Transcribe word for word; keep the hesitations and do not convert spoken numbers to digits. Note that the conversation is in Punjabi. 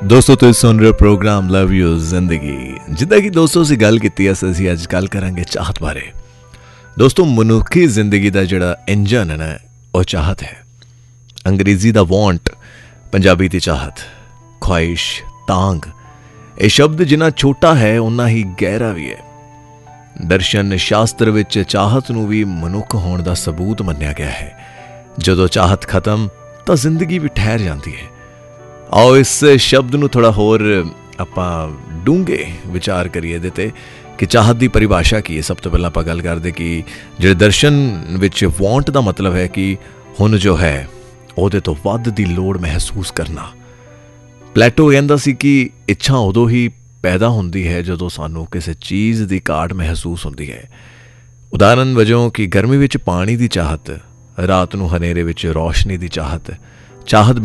ਦੋਸਤੋ ਤੁਸੀਂ ਸੁਣ ਰਹੇ ਹੋ ਪ੍ਰੋਗਰਾਮ ਲਵ ਯੂ ਜ਼ਿੰਦਗੀ। ਜਿੱਦਾਂ ਕਿ ਦੋਸਤੋ ਅਸੀਂ ਗੱਲ ਕੀਤੀ ਹੈ, ਅਸੀਂ ਅੱਜ ਗੱਲ ਕਰਾਂਗੇ ਚਾਹਤ ਬਾਰੇ। ਦੋਸਤੋ ਮਨੁੱਖੀ ਜ਼ਿੰਦਗੀ ਦਾ ਜਿਹੜਾ ਇੰਜਨ ਹੈ ਨਾ, ਉਹ ਚਾਹਤ ਹੈ। ਅੰਗਰੇਜ਼ੀ ਦਾ ਵਾਂਟ, ਪੰਜਾਬੀ ਦੀ ਚਾਹਤ, ਖੁਆਇਸ਼, ਤਾਂਗ। ਇਹ ਸ਼ਬਦ ਜਿੰਨਾ ਛੋਟਾ ਹੈ ਉਨਾ ਹੀ ਗਹਿਰਾ ਵੀ ਹੈ। ਦਰਸ਼ਨ ਸ਼ਾਸਤਰ ਵਿੱਚ ਚਾਹਤ ਨੂੰ ਵੀ ਮਨੁੱਖ ਹੋਣ ਦਾ ਸਬੂਤ ਮੰਨਿਆ ਗਿਆ ਹੈ। ਜਦੋਂ ਚਾਹਤ ਖਤਮ ਤਾਂ ਜ਼ਿੰਦਗੀ ਵੀ ਠਹਿਰ ਜਾਂਦੀ ਹੈ। ਆਓ ਇਸ ਸ਼ਬਦ ਨੂੰ ਥੋੜ੍ਹਾ ਹੋਰ ਆਪਾਂ ਡੂੰਘੇ ਵਿਚਾਰ ਕਰੀਏ ਇਹਦੇ 'ਤੇ ਕਿ ਚਾਹਤ ਦੀ ਪਰਿਭਾਸ਼ਾ ਕੀ ਹੈ। ਸਭ ਤੋਂ ਪਹਿਲਾਂ ਆਪਾਂ ਗੱਲ ਕਰਦੇ ਕਿ ਜਿਹੜੇ ਦਰਸ਼ਨ ਵਿੱਚ ਵਾਂਟ ਦਾ ਮਤਲਬ ਹੈ ਕਿ ਹੁਣ ਜੋ ਹੈ ਉਹਦੇ ਤੋਂ ਵੱਧ ਦੀ ਲੋੜ ਮਹਿਸੂਸ ਕਰਨਾ। ਪਲੇਟੋ ਕਹਿੰਦਾ ਸੀ ਕਿ ਇੱਛਾ ਉਦੋਂ ਹੀ ਪੈਦਾ ਹੁੰਦੀ ਹੈ ਜਦੋਂ ਸਾਨੂੰ ਕਿਸੇ ਚੀਜ਼ ਦੀ ਘਾਟ ਮਹਿਸੂਸ ਹੁੰਦੀ ਹੈ। ਉਦਾਹਰਨ ਵਜੋਂ ਕਿ ਗਰਮੀ ਵਿੱਚ ਪਾਣੀ ਦੀ ਚਾਹਤ, ਰਾਤ ਨੂੰ ਹਨੇਰੇ ਵਿੱਚ ਰੌਸ਼ਨੀ ਦੀ ਚਾਹਤ। ਚਾਹਤ